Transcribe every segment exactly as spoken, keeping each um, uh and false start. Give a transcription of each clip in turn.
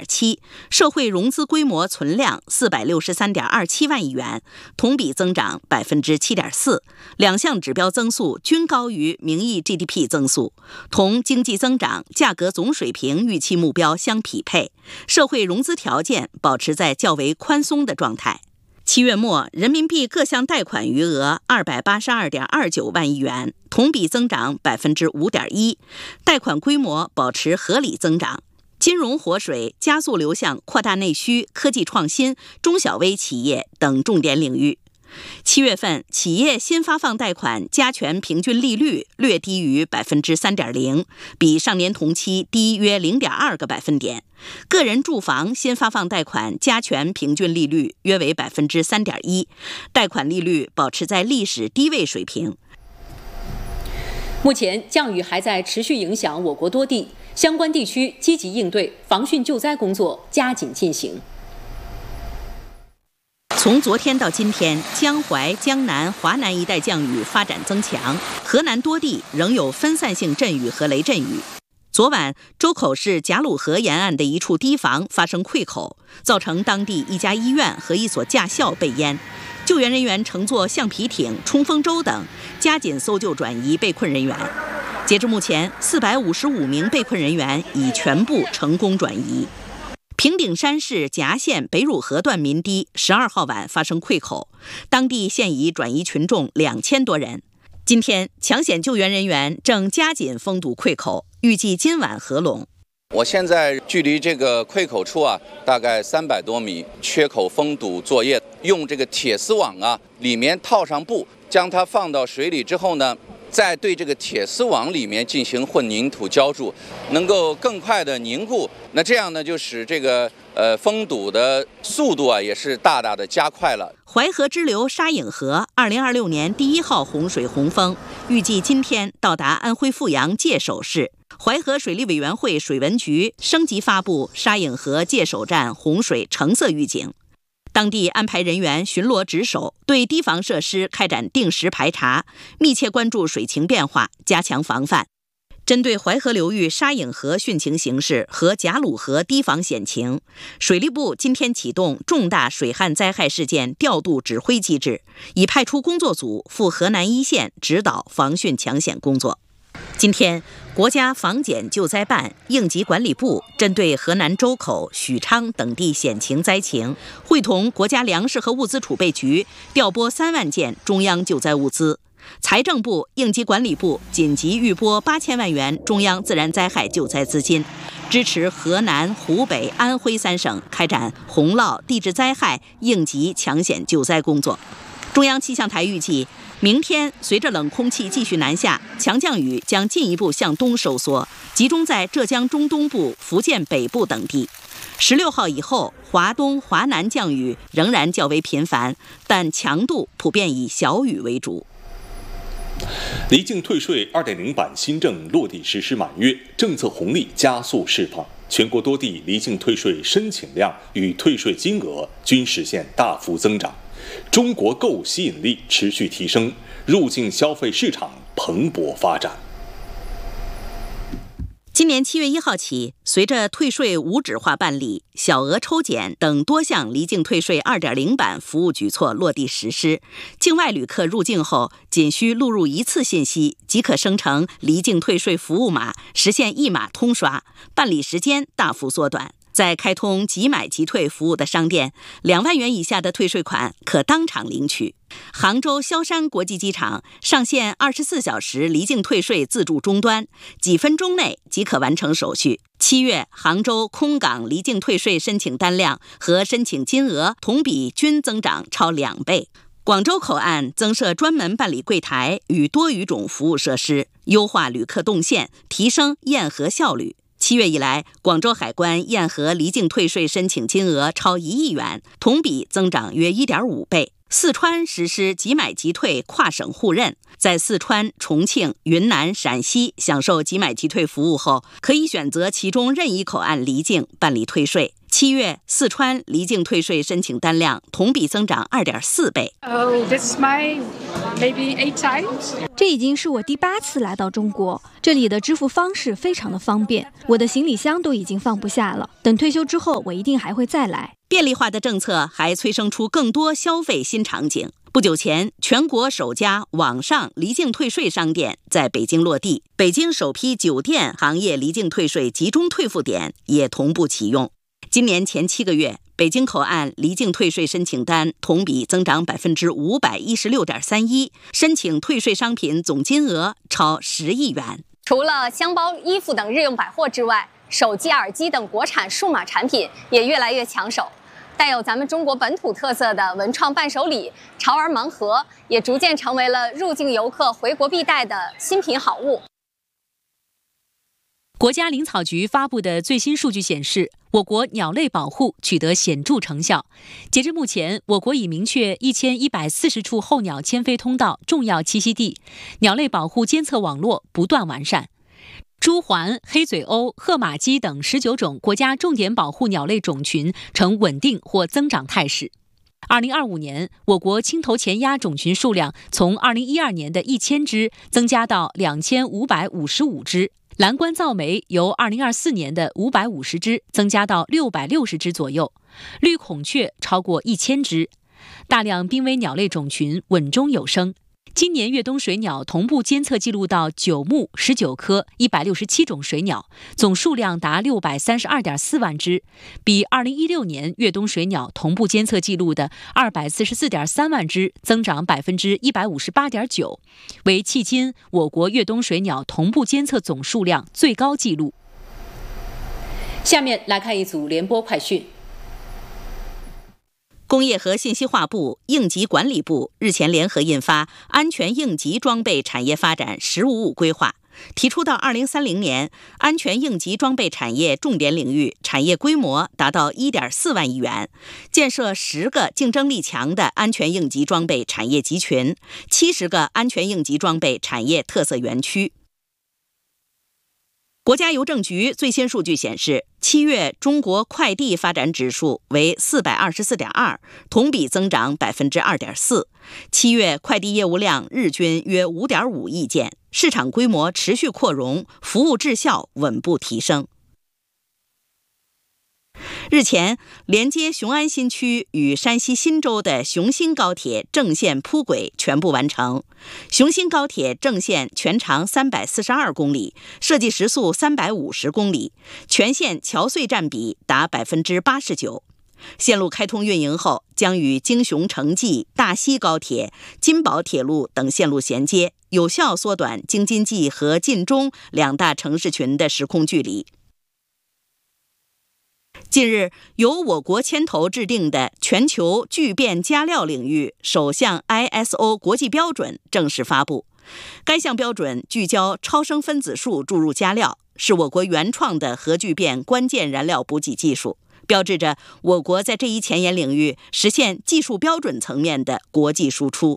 点七，社会融资规模存量四百六十三点二七万亿元，同比增长百分之七点四，两项指标增速均高于名义 G D P 增速，同经济增长、价格总水平预期目标相匹配，社会融资条件保持在较为宽松的状态。七月末，人民币各项贷款余额二百八十二点二九万亿元，同比增长百分之五点一，贷款规模保持合理增长。金融活水加速流向扩大内需、科技创新、中小微企业等重点领域。七月份，企业新发放贷款加权平均利率略低于百分之三点零，比上年同期低约零点二个百分点。个人住房新发放贷款加权平均利率约为百分之三点一，贷款利率保持在历史低位水平。 目前，降雨还在持续影响我国多地，相关地区积极应对，防汛救灾工作加紧进行。 从昨天到今天，江淮、江南、华南一带降雨发展增强，河南多地仍有分散性阵雨和雷阵雨。昨晚，周口市贾鲁河沿岸的一处堤防发生溃口，造成当地一家医院和一所驾校被淹。救援人员乘坐橡皮艇、冲锋舟等，加紧搜救转移被困人员。截至目前，四百五十五名被困人员已全部成功转移。平顶山市夹县北汝河段民堤十二号晚发生溃口，当地现已转移群众两千多人。今天，抢险救援人员正加紧封堵溃口，预计今晚合拢。 我现在距离这个溃口处啊，大概三百多米，缺口封堵作业，用这个铁丝网啊，里面套上布，将它放到水里之后呢，再对这个铁丝网里面进行混凝土浇筑，能够更快的凝固。那这样呢，就使这个呃封堵的速度啊，也是大大的加快了。 淮河支流沙隐河二零二六年第一号洪水洪峰预计今天到达安徽阜阳界首市。淮河水利委员会水文局升级发布沙隐河界首站洪水橙色预警。当地安排人员巡逻值守，对堤防设施开展定时排查，密切关注水情变化，加强防范。针对淮河流域沙隐河汛情形势和贾鲁河堤防险情，水利部今天启动重大水旱灾害事件调度指挥机制，已派出工作组赴河南一线指导防汛抢险工作。今天，国家防检救灾办、应急管理部针对河南周口、许昌等地险情灾情，会同国家粮食和物资储备局调拨三万件中央救灾物资。财政部、应急管理部紧急预拨八千万元中央自然灾害救灾资金，支持河南、湖北、安徽三省开展洪涝、地质灾害应急抢险救灾工作。中央气象台预计，明天随着冷空气继续南下，强降雨将进一步向东收缩，集中在浙江中东部、福建北部等地。十六号以后，华东、华南降雨仍然较为频繁，但强度普遍以小雨为主。 离境退税 二点零 版新政落地实施满月，政策红利加速释放，全国多地离境退税申请量与退税金额均实现大幅增长，中国购吸引力持续提升，入境消费市场蓬勃发展。 今年七月一号起，随着退税无纸化办理、小额抽检等多项离境退税 二点零 版服务举措落地实施，境外旅客入境后仅需录入一次信息，即可生成离境退税服务码，实现一码通刷，办理时间大幅缩短。在开通即买即退服务的商店，两万元以下的退税款可当场领取。杭州萧山国际机场上线二十四小时离境退税自助终端，几分钟内即可完成手续。七月，杭州空港离境退税申请单量和申请金额同比均增长超两倍。广州口岸增设专门办理柜台与多语种服务设施，优化旅客动线，提升验核效率。七月以来，广州海关验核离境退税申请金额超一亿元，同比增长约 一点五倍。四川实施即买即退跨省互认，在四川、重庆、云南、陕西享受即买即退服务后，可以选择其中任意口岸离境办理退税。 七月，四川离境退税申请单量同比增长 二点四倍。 Oh, this is my maybe eight times. 这已经是我第八次来到中国，这里的支付方式非常的方便，我的行李箱都已经放不下了。等退休之后，我一定还会再来。 便利化的政策还催生出更多消费新场景。不久前，全国首家网上离境退税商店在北京落地，北京首批酒店行业离境退税集中退付点也同步启用。今年前七个月，北京口岸离境退税申请单同比增长百分之五百一十六点三一，申请退税商品总金额超十亿元。 除了箱包、衣服等日用百货之外，手机、耳机等国产数码产品也越来越抢手。带有咱们中国本土特色的文创伴手礼、潮儿盲盒，也逐渐成为了入境游客回国必带的新品好物。 国家林草局发布的最新数据显示，我国鸟类保护取得显著成效。截至目前，我国已明确一千一百四十处候鸟迁飞通道重要栖息地，鸟类保护监测网络不断完善。朱鹮、黑嘴鸥、褐马鸡等十九种国家重点保护鸟类种群呈稳定或增长态势。二零二五年，我国青头前鸭种群数量从二零一二年的一千只增加到两千五百五十五只，蓝冠噪眉由二零二四年的五百五十只增加到六百六十只左右，绿孔雀超过一千只，大量濒危鸟类种群稳中有升。今年越冬水鸟同步监测记录到九目十九科一百六十七种水鸟，总数量达六百三十二点四万只，比二零一六年越冬水鸟同步监测记录的二百四十四点三万只增长百分之一百五十八点九，为迄今我国越冬水鸟同步监测总数量最高纪录。下面来看一组联播快讯。 工业和信息化部、应急管理部日前联合印发《安全应急装备产业发展“十五五”规划》，提出到二零三零年，安全应急装备产业重点领域产业规模达到 一点四万亿元，建设十个竞争力强的安全应急装备产业集群，七十个安全应急装备产业特色园区。国家邮政局最新数据显示，七月中国快递发展指数为 四百二十四点二， 同比增长 百分之二点四。七月快递业务量日均约 五点五亿件，市场规模持续扩容，服务质效稳步提升。日前，连接雄安新区与山西忻州的雄新高铁正线铺轨全部完成。雄新高铁正线全长三百四十二公里，设计时速三百五十公里，全线桥隧占比达 百分之八十九。线路开通运营后，将与京雄城际、大西高铁、金宝铁路等线路衔接，有效缩短京津冀和晋中两大城市群的时空距离。近日，由我国牵头制定的全球聚变加料领域首项 I S O 国际标准正式发布。该项标准聚焦超声分子束注入加料，是我国原创的核聚变关键燃料补给技术，标志着我国在这一前沿领域实现技术标准层面的国际输出。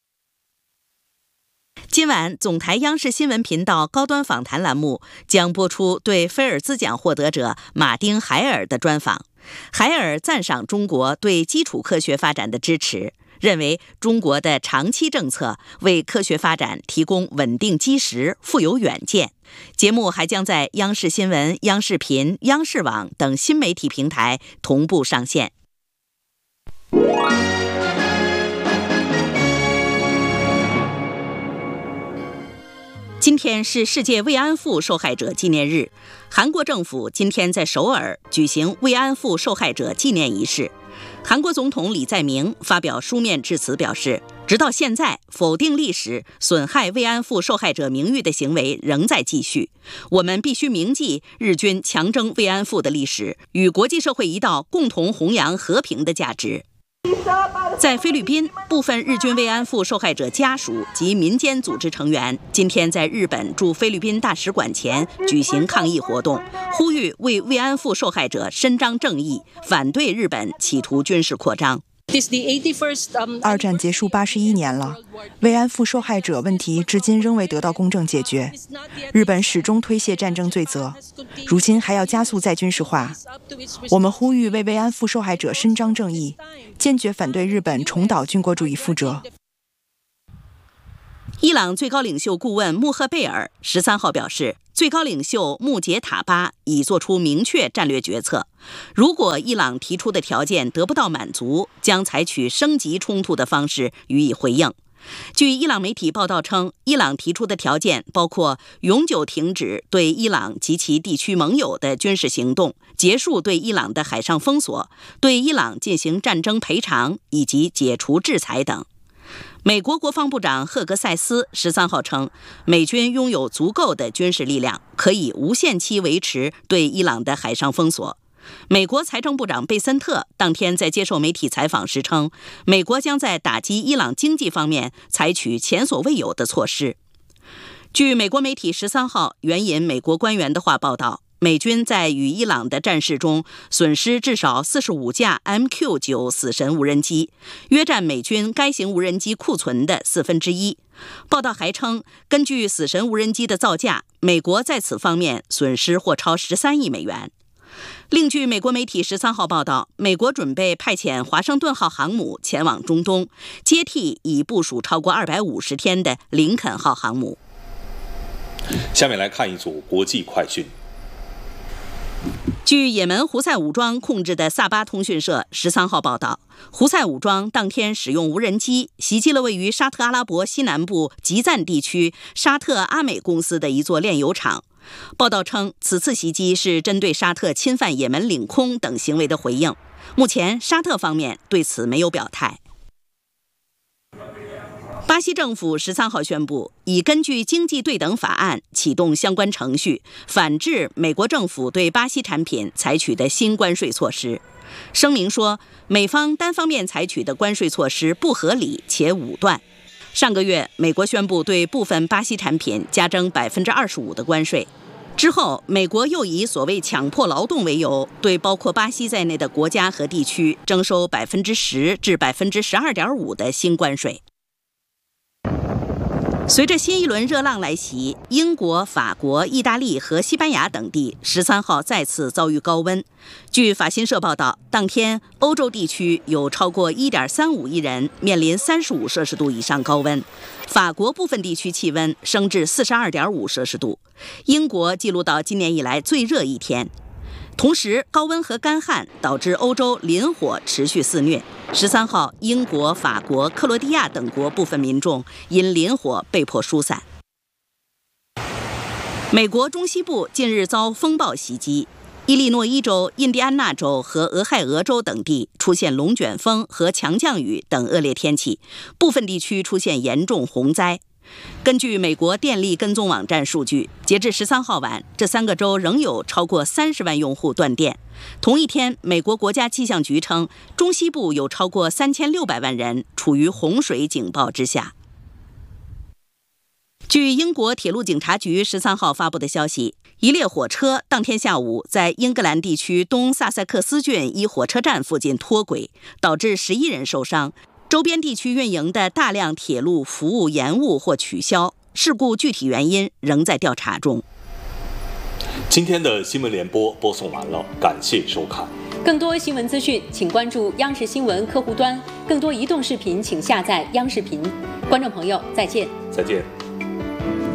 今晚，总台央视新闻频道高端访谈栏目将播出对菲尔兹奖获得者马丁·海尔的专访。海尔赞赏中国对基础科学发展的支持，认为中国的长期政策为科学发展提供稳定基石，富有远见。节目还将在央视新闻、央视频、央视网等新媒体平台同步上线。今天是世界慰安妇受害者纪念日，韩国政府今天在首尔举行慰安妇受害者纪念仪式。韩国总统李在明发表书面致辞表示，直到现在，否定历史、损害慰安妇受害者名誉的行为仍在继续。我们必须铭记日军强征慰安妇的历史，与国际社会一道共同弘扬和平的价值。在菲律宾，部分日军慰安妇受害者家属及民间组织成员今天在日本驻菲律宾大使馆前举行抗议活动，呼吁为慰安妇受害者伸张正义，反对日本企图军事扩张。 二战结束八十一年了，慰安妇受害者问题至今仍未得到公正解决。日本始终推卸战争罪责，如今还要加速再军事化。我们呼吁为慰安妇受害者伸张正义，坚决反对日本重蹈军国主义覆辙。 伊朗最高领袖顾问穆赫贝尔十三号表示，最高领袖穆杰塔巴已做出明确战略决策，如果伊朗提出的条件得不到满足，将采取升级冲突的方式予以回应。据伊朗媒体报道称，伊朗提出的条件包括永久停止对伊朗及其地区盟友的军事行动，结束对伊朗的海上封锁，对伊朗进行战争赔偿以及解除制裁等。美国国防部长赫格塞斯十三号称，美军拥有足够的军事力量，可以无限期维持对伊朗的海上封锁。美国财政部长贝森特当天在接受媒体采访时称，美国将在打击伊朗经济方面采取前所未有的措施。据美国媒体十三号援引美国官员的话报道，美军在与伊朗的战事中损失至少四十五架 M Q 九 死神无人机，约占美军该型无人机库存的四分之一。报道还称，根据死神无人机的造价，美国在此方面损失或超十三亿美元。另据美国媒体十三号报道，美国准备派遣华盛顿号航母前往中东，接替已部署超过二百五十天的林肯号航母。 下面来看一组国际快讯。 据也门胡塞武装控制的萨巴通讯社十三号报道，胡塞武装当天使用无人机袭击了位于沙特阿拉伯西南部吉赞地区沙特阿美公司的一座炼油厂。报道称，此次袭击是针对沙特侵犯也门领空等行为的回应。目前，沙特方面对此没有表态。巴西政府十三号宣布，已根据经济对等法案启动相关程序，反制美国政府对巴西产品采取的新关税措施。声明说，美方单方面采取的关税措施不合理且武断。上个月，美国宣布对部分巴西产品加征百分之二十五的关税。之后，美国又以所谓强迫劳动为由，对包括巴西在内的国家和地区征收百分之十至百分之十二点五的新关税。随着新一轮热浪来袭，英国、法国、意大利和西班牙等地十三号再次遭遇高温。据法新社报道，当天欧洲地区有超过 一点三五亿人面临三十五摄氏度以上高温，法国部分地区气温升至 四十二点五摄氏度，英国记录到今年以来最热一天。同时，高温和干旱导致欧洲林火持续肆虐。十三号，英国、法国、克罗地亚等国部分民众因林火被迫疏散。美国中西部近日遭风暴袭击，伊利诺伊州、印第安纳州和俄亥俄州等地出现龙卷风和强降雨等恶劣天气，部分地区出现严重洪灾。根据美国电力跟踪网站数据，截至十三号晚，这三个州仍有超过三十万用户断电。同一天，美国国家气象局称，中西部有超过三千六百万人处于洪水警报之下。据英国铁路警察局十三号发布的消息，一列火车当天下午在英格兰地区东萨塞克斯郡一火车站附近脱轨，导致十一人受伤。周边地区运营的大量铁路服务延误或取消，事故具体原因仍在调查中。 今天的新闻联播播送完了，感谢收看。 更多新闻资讯，请关注央视新闻客户端。更多移动视频，请下载央视频。观众朋友，再见。 再见。